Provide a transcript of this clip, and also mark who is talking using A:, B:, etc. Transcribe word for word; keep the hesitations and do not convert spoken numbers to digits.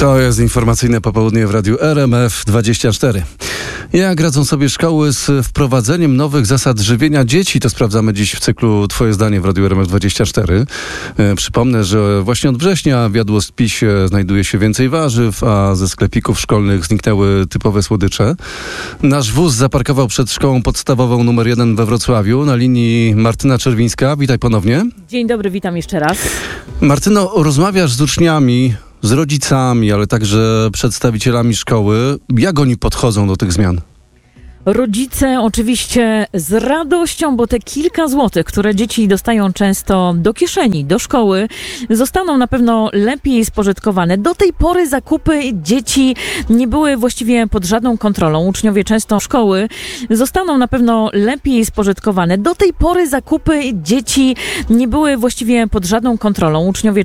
A: To jest informacyjne popołudnie w Radiu R M F dwadzieścia cztery. Jak radzą sobie szkoły z wprowadzeniem nowych zasad żywienia dzieci? To sprawdzamy dziś w cyklu Twoje zdanie w Radiu R M F dwadzieścia cztery. E, przypomnę, że właśnie od września w jadłospisie znajduje się więcej warzyw, a ze sklepików szkolnych zniknęły typowe słodycze. Nasz wóz zaparkował przed szkołą podstawową numer jeden we Wrocławiu. Na linii Martyna Czerwińska. Witaj ponownie.
B: Dzień dobry, witam jeszcze raz.
A: Martyno, rozmawiasz z uczniami, z rodzicami, ale także przedstawicielami szkoły. Jak oni podchodzą do tych zmian?
B: Rodzice oczywiście z radością, bo te kilka złotych, które dzieci dostają często do kieszeni, do szkoły, zostaną na pewno lepiej spożytkowane. Do tej pory zakupy dzieci nie były właściwie pod żadną kontrolą. Uczniowie często szkoły zostaną na pewno lepiej spożytkowane. Do tej pory zakupy dzieci nie były właściwie pod żadną kontrolą. Uczniowie